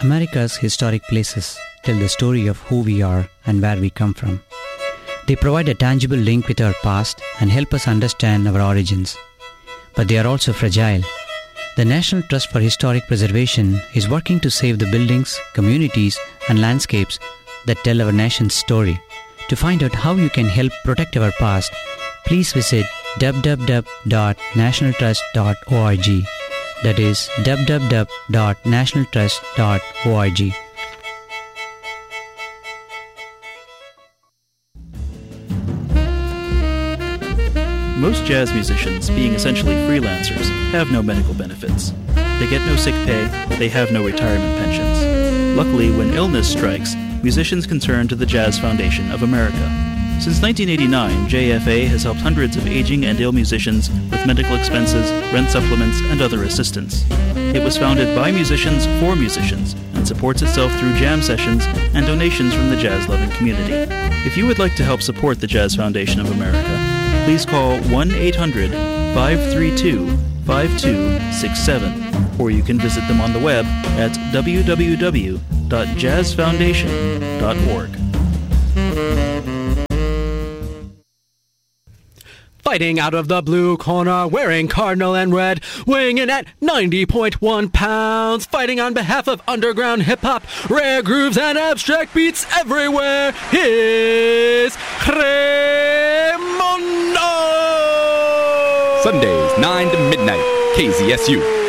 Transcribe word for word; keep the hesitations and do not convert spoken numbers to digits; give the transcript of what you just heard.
America's historic places tell the story of who we are and where we come from. They provide a tangible link with our past and help us understand our origins. But they are also fragile. The National Trust for Historic Preservation is working to save the buildings, communities, and landscapes that tell our nation's story. To find out how you can help protect our past, please visit w w w dot national trust dot org. That is w w w dot national trust dot org. Most jazz musicians, being essentially freelancers, have no medical benefits. They get no sick pay, they have no retirement pensions. Luckily, when illness strikes, musicians can turn to the Jazz Foundation of America. Since nineteen eighty-nine, J F A has helped hundreds of aging and ill musicians with medical expenses, rent supplements, and other assistance. It was founded by musicians for musicians and supports itself through jam sessions and donations from the jazz-loving community. If you would like to help support the Jazz Foundation of America, please call one eight hundred five three two five two six seven, or you can visit them on the web at w w w dot jazz foundation dot org. Fighting out of the blue corner, wearing cardinal and red, weighing in at ninety point one pounds, fighting on behalf of underground hip-hop, rare grooves and abstract beats everywhere, here's Raymundo! Sundays, nine to midnight, K Z S U.